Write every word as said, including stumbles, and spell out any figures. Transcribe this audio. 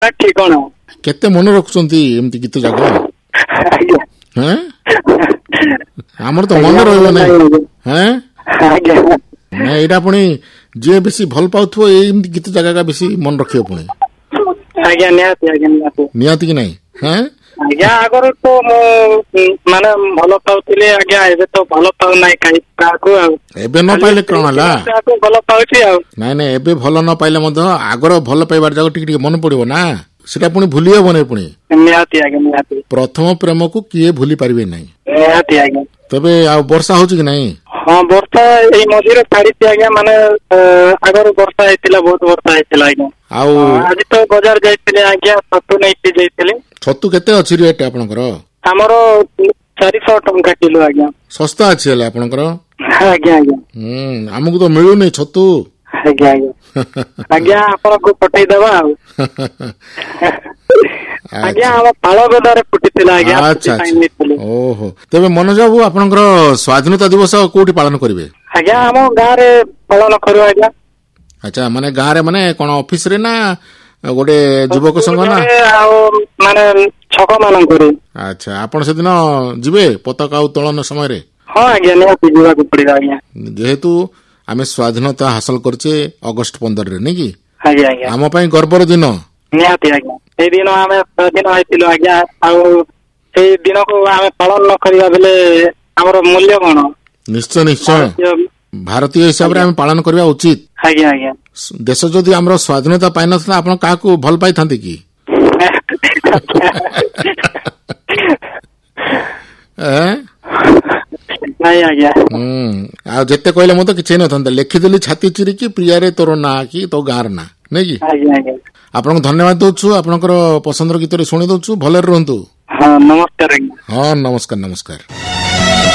ନା ଠିକ କଣ? କେତେ ମନେ ରଖୁଛନ୍ତି ଏମିତି ଗୀତ ଯାକ? ଆମର ତ ମନେ ରହିବ ନାହିଁ। ଏଇଟା ପୁଣି ଯିଏ ବେଶୀ ଭଲ ପାଉଥିବ ଏମିତି ଗୀତ ଜାଗା ବେଶୀ ମନେ ରଖିବ ପୁଣି। ଆଜ୍ଞା ନିହାତି ଆଜ୍ଞା ନିହାତି ନିହାତି କି ନାହିଁ? ଆଜ୍ଞା ଆଗରୁ ତ ମୁଁ ମାନେ ଭଲ ପାଉଥିଲି ଆଜ୍ଞା, ଏବେ ତ ଭଲ ପାଉନାହିଁ କାହାକୁ ଆଉ। ଏବେ ନ ପାଇଲେ କଣ ହେଲା? ଭଲ ପାଉଛି ଆଉ। ନାଇଁ ନାଇଁ ଏବେ ଭଲ ନ ପାଇଲେ ମଧ୍ୟ ଆଗର ଭଲ ପାଇବାର ଯାକ ଟିକେ ଟିକେ ମନେ ପଡିବ ନା, ସେଟା ପୁଣି ଭୁଲି ହବ ନାହିଁ ପୁଣି। ନିହାତି ଆଜ୍ଞା ନିହାତି। ପ୍ରଥମ ପ୍ରେମକୁ କିଏ ଭୁଲି ପାରିବେ ନାହିଁ। ନିହାତି ଆଜ୍ଞା। ତେବେ ଆଉ ବର୍ଷା ହଉଛି କି ନାଇଁ? ହଁ ବର୍ଷା ଏଇ ମଝିରେ ଛାଡିଛି ଆଜ୍ଞା, ମାନେ ଆଗରୁ ବର୍ଷା ହେଇଥିଲା, ବହୁତ ବର୍ଷା ହେଇଥିଲା ଆଜ୍ଞା। ଆଉ ଆଜି ତ ବଜାର ଯାଇଥିଲେ ଆଜ୍ଞା, ଛତୁ ନେଇକି ଯାଇଥିଲେ। ଛତୁ କେତେ ଅଛି ରେଟ୍ ଆପଣଙ୍କର? ଆମର ଚାରିଶହ ଟଙ୍କା କିଲୋ ଆଜ୍ଞା। ଶସ୍ତା ଅଛି ହେଲେ ଆପଣଙ୍କର? ଆଜ୍ଞା ଆଜ୍ଞା। ହୁଁ ଆମକୁ ତ ମିଳୁନି ଛତୁ। ଆଜ୍ଞା ଆଜ୍ଞା ଆଜ୍ଞା ଆପଣଙ୍କୁ ପଠେଇଦବା ଆଉ। ଆଜ୍ଞା ଆମ ପାଳଗଦାରେ ଫୁଟିଥିଲା ଆଜ୍ଞା। ଆଚ୍ଛା ଆଚ୍ଛା ଓହୋ। ତେବେ ମନୋଜ ବାବୁ ଆପଣଙ୍କର ସ୍ଵାଧୀନତା ଦିବସ କୋଉଠି ପାଳନ କରିବେ? ଆଜ୍ଞା ଆମ ଗାଁରେ ପାଳନ କରୁ ଆଜ୍ଞା। ଆଚ୍ଛା ମାନେ ଗାଁରେ ମାନେ କଣ ଅଫିସ ରେ ନା ଗୋଟେ ଯୁବକ ସଂଘ ନା ଆଉ ମାନେ ଛକ ମାନଙ୍କରେ? ଆଚ୍ଛା ଆପଣ ସେଦିନ ଯିବେ ପତାକା ଉତ୍ତୋଳନ ସମୟରେ? ହଁ ଆଜ୍ଞା ନିହାତି ଯିବାକୁ ପଡିବ ଆଜ୍ଞା। ଯେହେତୁ ଆମେ ସ୍ଵାଧୀନତା ହାସଲ କରିଛେ ଅଗଷ୍ଟ ପନ୍ଦରରେ ନାଇଁ କି? ଆଜ୍ଞା ଆଜ୍ଞା ଆମ ପାଇଁ ଗର୍ବର ଦିନ। ନିହାତି ଆଜ୍ଞା ସେଇଦିନ ଆମେ ସ୍ୱାଧୀନ ହେଇଥିଲୁ ଆଜ୍ଞା, ଆଉ ସେଇ ଦିନକୁ ଆମେ ପାଳନ ନ କରିବା ବେଲେ ଆମର ମୂଲ୍ୟ କଣ? ନିଶ୍ଚୟ ନିଶ୍ଚୟ ଭାରତୀୟ ହିସାବରେ ଆମେ ପାଳନ କରିବା ଉଚିତ। ଆଜ୍ଞା ଆଜ୍ଞା। ଦେଶ ଯଦି ଆମର ସ୍ୱାଧୀନତା ପାଇନଥିଲା ଆପଣ କାହାକୁ ଭଲ ପାଇଥାନ୍ତେ କି? ନାଇଁ ଆଜ୍ଞା। ହୁଁ ଆଉ ଯେତେ କହିଲେ ମତେ କିଛି ହେଇନଥାନ୍ତା, ଲେଖିଦେଲି ଛାତି ଚିରିକି ପ୍ରିୟାରେ ତୋର ନାଁ କି ତୋ ଗାଁର ନାଁ, ନାଇଁ କି? ଆଜ୍ଞା ଆଜ୍ଞା। ଆପଣଙ୍କୁ ଧନ୍ୟବାଦ ଦଉଛୁ, ଆପଣଙ୍କର ପସନ୍ଦର ଗୀତରେ ଶୁଣି ଦଉଛୁ, ଭଲରେ ରୁହନ୍ତୁ। ହଁ ନମସ୍କାର ଆଜ୍ଞା। ହଁ ନମସ୍କାର ନମସ୍କାର।